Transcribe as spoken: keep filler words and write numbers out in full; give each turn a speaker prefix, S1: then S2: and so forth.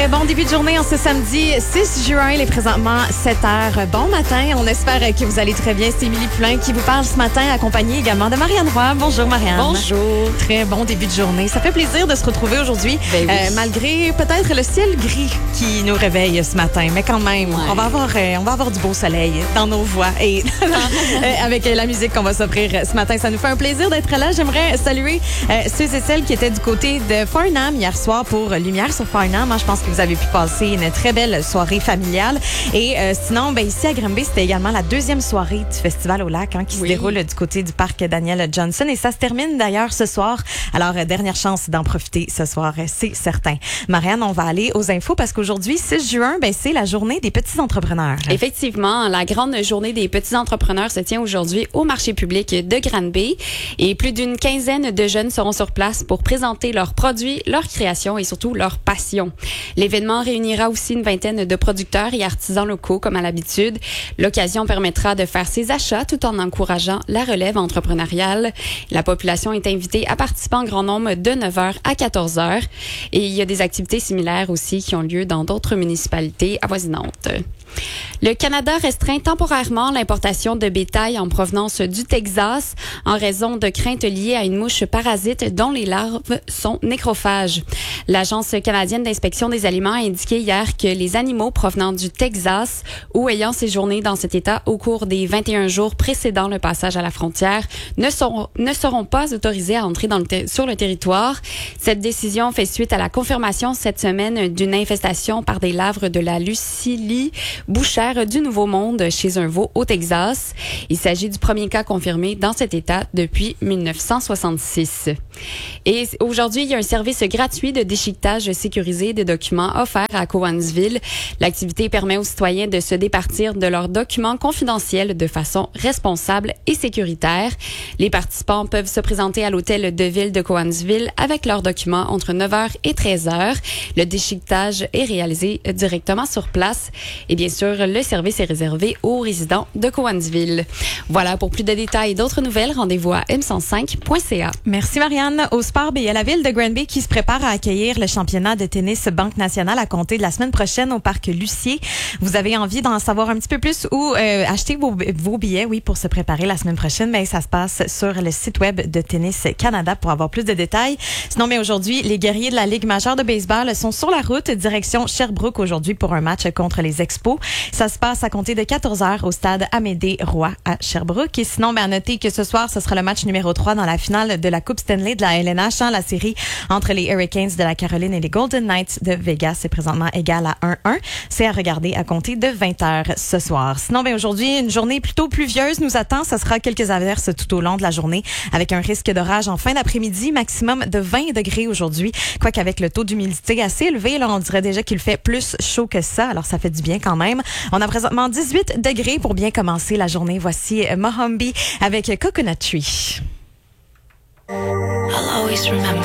S1: Très bon début de journée en ce samedi six juin, il est présentement sept heures. Bon matin, on espère que vous allez très bien. C'est Émilie Poulain qui vous parle ce matin, accompagnée également de Marianne Roy. Bonjour Marianne.
S2: Bonjour.
S1: Très bon début de journée. Ça fait plaisir de se retrouver aujourd'hui,
S2: ben oui.
S1: euh, malgré peut-être le ciel gris qui nous réveille ce matin. Mais quand même,
S2: ouais.
S1: on va avoir, euh, on va avoir du beau soleil dans nos voix et euh, avec la musique qu'on va s'offrir ce matin. Ça nous fait un plaisir d'être là. J'aimerais saluer euh, ceux et celles qui étaient du côté de Farnham hier soir pour Lumière sur Farnham. Moi, je pense que vous avez pu passer une très belle soirée familiale. Et euh, sinon, ben, ici à Granby, c'était également la deuxième soirée du Festival au lac hein, qui oui. se déroule du côté du parc Daniel Johnson. Et ça se termine d'ailleurs ce soir. Alors, euh, dernière chance d'en profiter ce soir, c'est certain. Marianne, on va aller aux infos parce qu'aujourd'hui, six juin, ben, c'est la journée des petits entrepreneurs.
S2: Effectivement, la grande journée des petits entrepreneurs se tient aujourd'hui au marché public de Granby. Et plus d'une quinzaine de jeunes seront sur place pour présenter leurs produits, leurs créations et surtout leur passion. L'événement réunira aussi une vingtaine de producteurs et artisans locaux comme à l'habitude. L'occasion permettra de faire ses achats tout en encourageant la relève entrepreneuriale. La population est invitée à participer en grand nombre de neuf heures à quatorze heures. Et il y a des activités similaires aussi qui ont lieu dans d'autres municipalités avoisinantes. Le Canada restreint temporairement l'importation de bétail en provenance du Texas en raison de craintes liées à une mouche parasite dont les larves sont nécrophages. L'Agence canadienne d'inspection des aliments a indiqué hier que les animaux provenant du Texas ou ayant séjourné dans cet État au cours des vingt et un jours précédant le passage à la frontière ne seront, ne seront pas autorisés à entrer dans le ter- sur le territoire. Cette décision fait suite à la confirmation cette semaine d'une infestation par des larves de la Lucili bouchère du Nouveau Monde chez un veau au Texas. Il s'agit du premier cas confirmé dans cet État depuis dix-neuf cent soixante-six. Et aujourd'hui, il y a un service gratuit de déchiquetage sécurisé des documents offert à Cowansville. L'activité permet aux citoyens de se départir de leurs documents confidentiels de façon responsable et sécuritaire. Les participants peuvent se présenter à l'hôtel de ville de Cowansville avec leurs documents entre neuf heures et treize heures. Le déchiquetage est réalisé directement sur place. Et bien sûr, le service est réservé aux résidents de Cowansville. Voilà, pour plus de détails et d'autres nouvelles, rendez-vous à m cent cinq point c a.
S1: Merci Marianne. Au sport, il y a la ville de Granby qui se prépare à accueillir le championnat de tennis Banque Nationale à compter de la semaine prochaine au parc Lucier. Vous avez envie d'en savoir un petit peu plus ou euh, acheter vos, vos billets, oui, pour se préparer la semaine prochaine, mais ça se passe sur le site web de Tennis Canada pour avoir plus de détails. Sinon, mais aujourd'hui, les guerriers de la Ligue majeure de baseball sont sur la route direction Sherbrooke aujourd'hui pour un match contre les Expos. Ça se passe à compter de quatorze heures au stade Amédée-Roy à Sherbrooke. Et sinon, ben, à noter que ce soir, ce sera le match numéro trois dans la finale de la Coupe Stanley de la L N H, hein, la série entre les Hurricanes de la Caroline et les Golden Knights de Vegas. C'est présentement égal à un un. C'est à regarder à compter de vingt heures ce soir. Sinon, ben, aujourd'hui, une journée plutôt pluvieuse nous attend. Ça sera quelques averses tout au long de la journée avec un risque d'orage en fin d'après-midi, maximum de vingt degrés aujourd'hui. Quoique avec le taux d'humidité assez élevé, là, on dirait déjà qu'il fait plus chaud que ça. Alors, ça fait du bien quand même. On a présentement dix-huit degrés pour bien commencer la journée. Voici Mohombi avec Coconut Tree. I'll always remember.